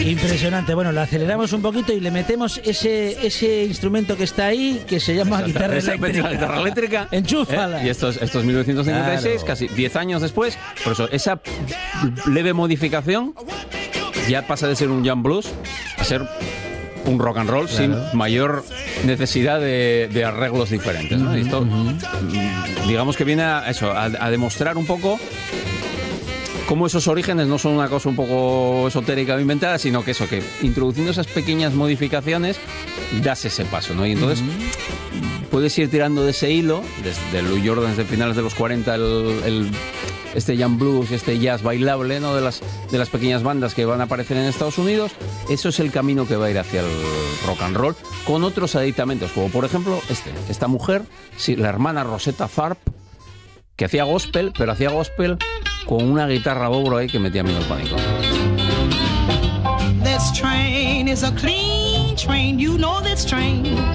Impresionante. Bueno, lo aceleramos un poquito y le metemos ese instrumento que está ahí, que se llama guitarra eléctrica. Enchúfala. Y esto es 1956, claro. Casi 10 años después. Por eso, esa leve modificación ya pasa de ser un jam blues a ser un rock and roll, claro, sin mayor necesidad de arreglos diferentes, ¿no? Y esto, digamos que viene a demostrar un poco cómo esos orígenes no son una cosa un poco esotérica o inventada, sino que que introduciendo esas pequeñas modificaciones das ese paso, ¿no? Y entonces puedes ir tirando de ese hilo, desde Lou Jordan, desde finales de los 40, este jam blues, este jazz bailable, ¿no? de las pequeñas bandas que van a aparecer en Estados Unidos. Eso es el camino que va a ir hacia el rock and roll, con otros aditamentos, como por ejemplo esta mujer, la hermana Rosetta Tharpe, que hacía gospel, pero hacía gospel con una guitarra bobro ahí que metía miedo al pánico. This train is a clean train, you know this train